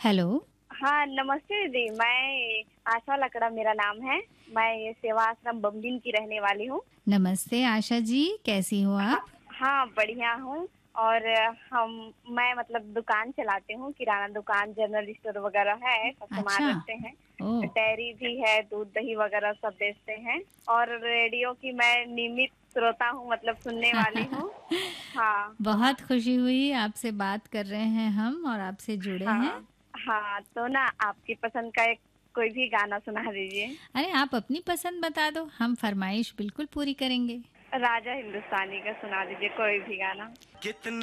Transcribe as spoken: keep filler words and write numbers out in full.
Hello. हाँ, नमस्ते दीदी। मैं आशा लकड़ा मेरा नाम है। मैं ये सेवा आश्रम बमदिन की रहने वाली हूँ। नमस्ते आशा जी, कैसी हो हाँ, आप? हाँ, बढ़िया हूँ। और हम मैं मतलब दुकान चलाती हूँ, किराना दुकान, जनरल स्टोर वगैरह है, सब सामान अच्छा। रखते हैं। ओह! डेयरी भी है, दूध दही वगैरह सब बेचते हैं। और रेडियो की मैं नियमित श्रोता हूँ, मतलब सुनने वाली हूँ। हाँ, बहुत खुशी हुई आपसे बात कर रहे हैं हम और आपसे जुड़े हैं। हाँ, हाँ, तो ना आपकी पसंद का एक कोई भी गाना सुना दीजिए। अरे आप अपनी पसंद बता दो, हम फरमाइश बिल्कुल पूरी करेंगे। राजा हिंदुस्तानी का सुना दीजिए कोई भी गाना। कितना